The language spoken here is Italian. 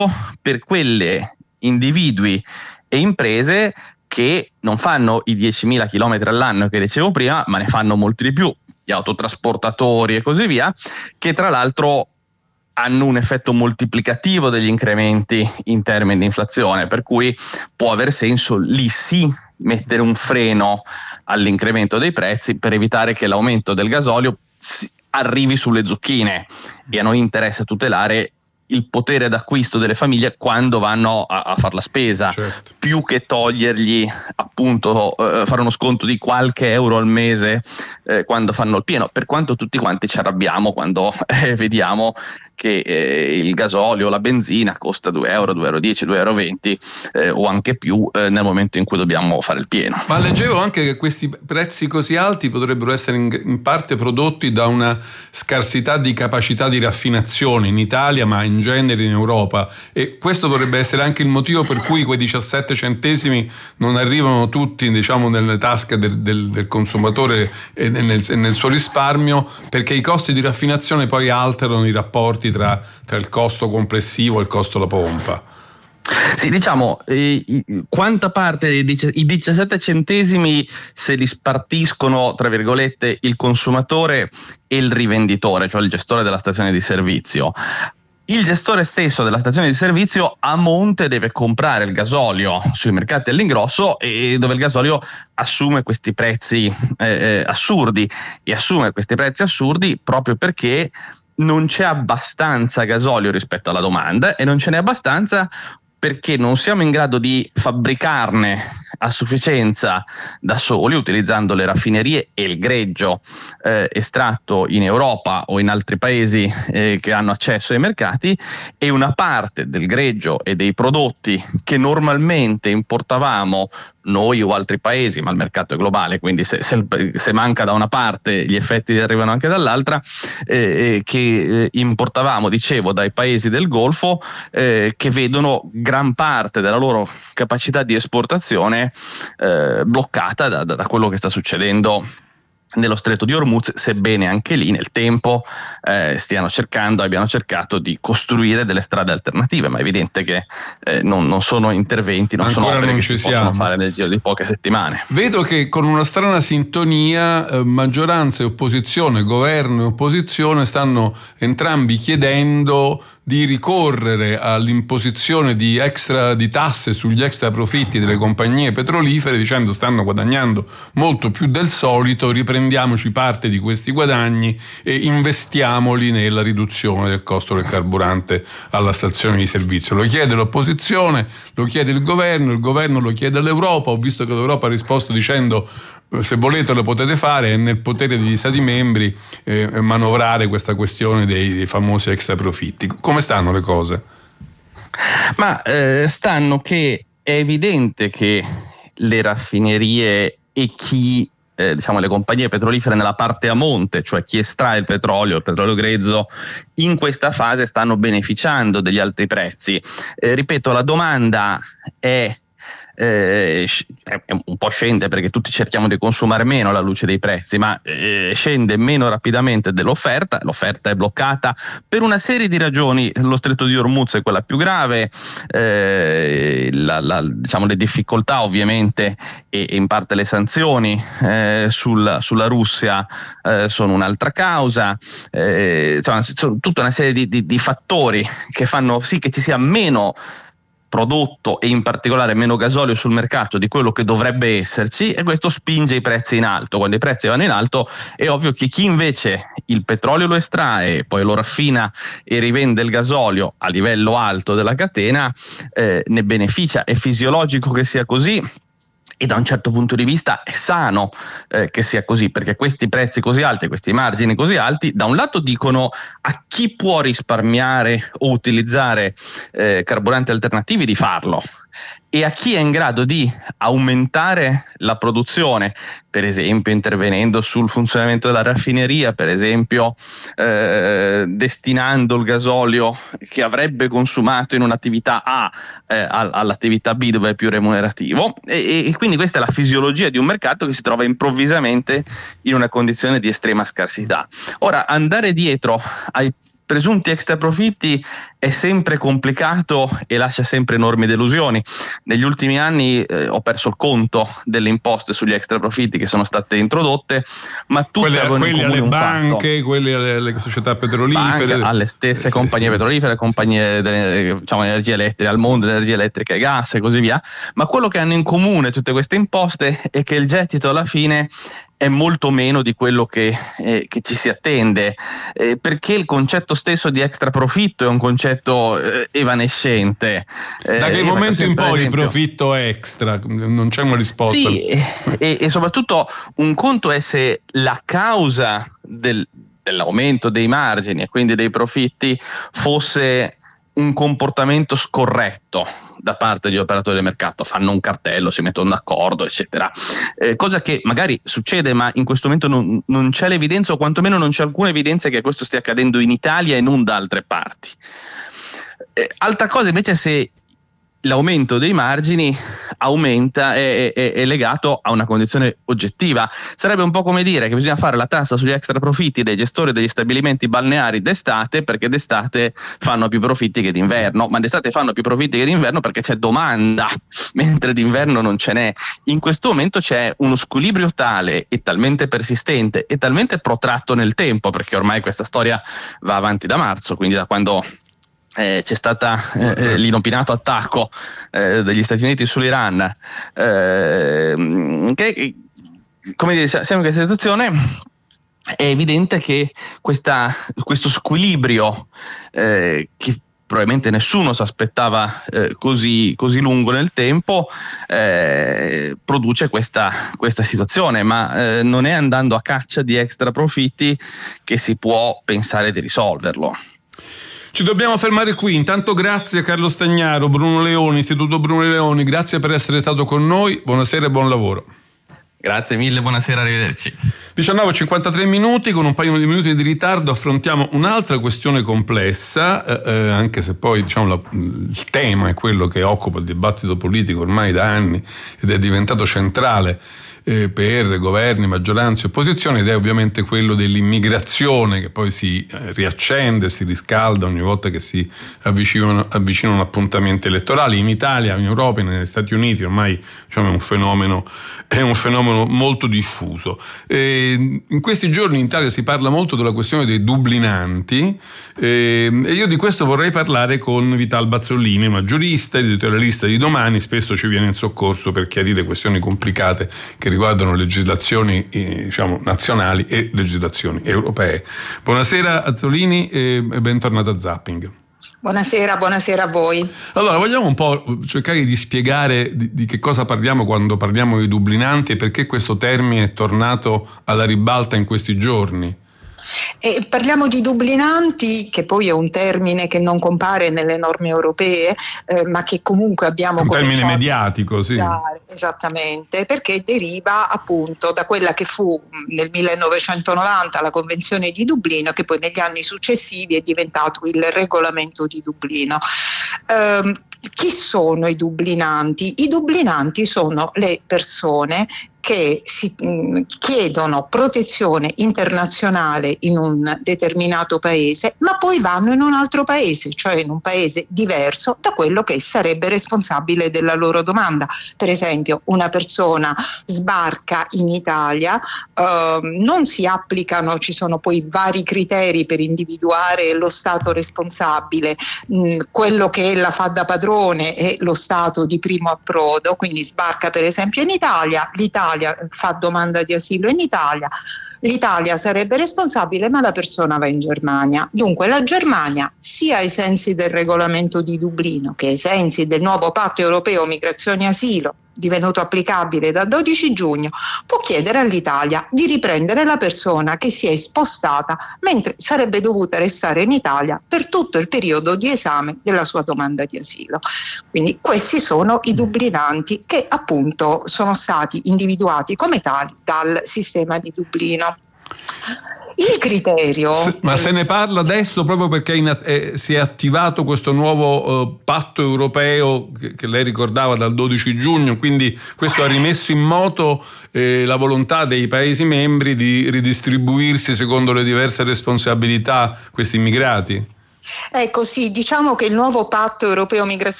per quelle individui e imprese che non fanno i 10.000 chilometri all'anno che dicevo prima, ma ne fanno molti di più, gli autotrasportatori e così via, che tra l'altro hanno un effetto moltiplicativo degli incrementi in termini di inflazione, per cui può aver senso lì sì mettere un freno all'incremento dei prezzi per evitare che l'aumento del gasolio arrivi sulle zucchine, e a noi interessa tutelare il potere d'acquisto delle famiglie quando vanno a fare la spesa, certo, più che togliergli appunto fare uno sconto di qualche euro al mese quando fanno il pieno, per quanto tutti quanti ci arrabbiamo quando vediamo che il gasolio, la benzina costa 2 euro, 2,10 euro, 2,20 euro o anche più nel momento in cui dobbiamo fare il pieno. Ma leggevo anche che questi prezzi così alti potrebbero essere in parte prodotti da una scarsità di capacità di raffinazione in Italia, ma in genere in Europa, e questo dovrebbe essere anche il motivo per cui quei 17 centesimi non arrivano tutti, diciamo, nelle tasche del consumatore e nel suo risparmio, perché i costi di raffinazione poi alterano i rapporti tra il costo complessivo e il costo alla pompa. Sì, diciamo, quanta parte i 17 centesimi se li spartiscono, tra virgolette, il consumatore e il rivenditore, cioè il gestore della stazione di servizio. Il gestore stesso della stazione di servizio a monte deve comprare il gasolio sui mercati all'ingrosso, e dove il gasolio assume questi prezzi assurdi, e assume questi prezzi assurdi proprio perché non c'è abbastanza gasolio rispetto alla domanda, e non ce n'è abbastanza perché non siamo in grado di fabbricarne a sufficienza da soli, utilizzando le raffinerie e il greggio estratto in Europa o in altri paesi che hanno accesso ai mercati, e una parte del greggio e dei prodotti che normalmente importavamo noi o altri paesi, ma il mercato è globale, quindi se manca da una parte gli effetti arrivano anche dall'altra, che importavamo, dicevo, dai paesi del Golfo, che vedono gran parte della loro capacità di esportazione bloccata da quello che sta succedendo nello stretto di Hormuz, sebbene anche lì nel tempo abbiano cercato di costruire delle strade alternative, ma è evidente che non sono interventi, non sono opere che si possono fare nel giro di poche settimane. Vedo che con una strana sintonia maggioranza e opposizione, governo e opposizione stanno entrambi chiedendo di ricorrere all'imposizione di tasse sugli extra profitti delle compagnie petrolifere, dicendo stanno guadagnando molto più del solito, riprendiamoci parte di questi guadagni e investiamoli nella riduzione del costo del carburante alla stazione di servizio. Lo chiede l'opposizione, lo chiede il governo lo chiede all'Europa. Ho visto che l'Europa ha risposto dicendo: se volete lo potete fare, è nel potere degli Stati membri manovrare questa questione dei famosi extra profitti. Come stanno le cose? Ma stanno che è evidente che le raffinerie e le compagnie petrolifere nella parte a monte, cioè chi estrae il petrolio grezzo, in questa fase stanno beneficiando degli alti prezzi. Ripeto, la domanda è un po' scende, perché tutti cerchiamo di consumare meno alla luce dei prezzi, ma scende meno rapidamente dell'offerta. L'offerta è bloccata per una serie di ragioni. Lo stretto di Hormuz è quella più grave, le difficoltà ovviamente e in parte le sanzioni sulla Russia sono un'altra causa, sono tutta una serie di fattori che fanno sì che ci sia meno prodotto e in particolare meno gasolio sul mercato di quello che dovrebbe esserci, e questo spinge i prezzi in alto. Quando i prezzi vanno in alto è ovvio che chi invece il petrolio lo estrae, poi lo raffina e rivende il gasolio a livello alto della catena ne beneficia. È fisiologico che sia così, e da un certo punto di vista è sano che sia così, perché questi prezzi così alti, questi margini così alti, da un lato dicono a chi può risparmiare o utilizzare carburanti alternativi di farlo, e a chi è in grado di aumentare la produzione, per esempio intervenendo sul funzionamento della raffineria, per esempio destinando il gasolio che avrebbe consumato in un'attività A all'attività B, dove è più remunerativo, e quindi questa è la fisiologia di un mercato che si trova improvvisamente in una condizione di estrema scarsità. Ora, andare dietro ai presunti extra profitti è sempre complicato e lascia sempre enormi delusioni. Negli ultimi anni ho perso il conto delle imposte sugli extra profitti che sono state introdotte, ma tutte avevano in comune alle un banche, fatto. quelli alle società petrolifere, Banche, alle stesse compagnie petrolifere, compagnie energia elettrica, al mondo dell'energia elettrica e gas e così via. Ma quello che hanno in comune tutte queste imposte è che il gettito alla fine è molto meno di quello che ci si attende, perché il concetto stesso di extra profitto è un concetto evanescente. Da che momento in poi profitto extra? Non c'è una risposta. Sì, e soprattutto un conto è se la causa dell'aumento dei margini e quindi dei profitti fosse un comportamento scorretto da parte degli operatori del mercato, fanno un cartello, si mettono d'accordo, eccetera, cosa che magari succede, ma in questo momento non c'è l'evidenza, o quantomeno non c'è alcuna evidenza che questo stia accadendo in Italia e non da altre parti. Altra cosa invece, se l'aumento dei margini aumenta è legato a una condizione oggettiva. Sarebbe un po' come dire che bisogna fare la tassa sugli extra profitti dei gestori degli stabilimenti balneari d'estate, perché d'estate fanno più profitti che d'inverno, ma d'estate fanno più profitti che d'inverno perché c'è domanda, mentre d'inverno non ce n'è. In questo momento c'è uno squilibrio tale e talmente persistente e talmente protratto nel tempo, perché ormai questa storia va avanti da marzo, quindi da quando c'è stata l'inopinato attacco degli Stati Uniti sull'Iran, che, come dire, siamo in questa situazione. È evidente che questo squilibrio che probabilmente nessuno si aspettava così lungo nel tempo, produce questa situazione, ma non è andando a caccia di extra profitti che si può pensare di risolverlo. Ci dobbiamo fermare qui. Intanto grazie a Carlo Stagnaro, Bruno Leoni, Istituto Bruno Leoni, grazie per essere stato con noi, buonasera e buon lavoro. Grazie mille, buonasera, arrivederci. 19:53 minuti, con un paio di minuti di ritardo affrontiamo un'altra questione complessa, anche se poi il tema è quello che occupa il dibattito politico ormai da anni ed è diventato centrale per governi, maggioranze e opposizioni, ed è ovviamente quello dell'immigrazione, che poi si riaccende, si riscalda ogni volta che si avvicinano appuntamenti elettorali in Italia, in Europa, negli Stati Uniti. Ormai è un fenomeno molto diffuso. In questi giorni in Italia si parla molto della questione dei dublinanti, e io di questo vorrei parlare con Vital Bazzolini, una giurista, editorialista di Domani, spesso ci viene in soccorso per chiarire questioni complicate che riguardano legislazioni nazionali e legislazioni europee. Buonasera Azzolini e bentornata a Zapping. Buonasera a voi. Allora, vogliamo un po' cercare di spiegare di che cosa parliamo quando parliamo di dublinanti e perché questo termine è tornato alla ribalta in questi giorni? Parliamo di dublinanti, che poi è un termine che non compare nelle norme europee, ma che comunque abbiamo cominciato. Un termine mediatico, sì. Esattamente, perché deriva appunto da quella che fu nel 1990 la Convenzione di Dublino, che poi negli anni successivi è diventato il Regolamento di Dublino. Chi sono i dublinanti? I dublinanti sono le persone che si chiedono protezione internazionale in un determinato paese, ma poi vanno in un altro paese, cioè in un paese diverso da quello che sarebbe responsabile della loro domanda. Per esempio, una persona sbarca in Italia, non si applicano, ci sono poi vari criteri per individuare lo Stato responsabile, quello che la fa da padrone è lo Stato di primo approdo, quindi sbarca per esempio in Italia, l'Italia fa domanda di asilo in Italia, l'Italia sarebbe responsabile, ma la persona va in Germania. Dunque la Germania, sia ai sensi del regolamento di Dublino che ai sensi del nuovo patto europeo migrazione e asilo, divenuto applicabile dal 12 giugno, può chiedere all'Italia di riprendere la persona che si è spostata mentre sarebbe dovuta restare in Italia per tutto il periodo di esame della sua domanda di asilo. Quindi questi sono i dublinanti che appunto sono stati individuati come tali dal sistema di Dublino. Il criterio... Ma se ne parla adesso proprio perché si è attivato questo nuovo patto europeo che lei ricordava dal 12 giugno, quindi questo ha rimesso in moto la volontà dei Paesi membri di ridistribuirsi secondo le diverse responsabilità questi immigrati. Ecco, sì, diciamo che il nuovo patto europeo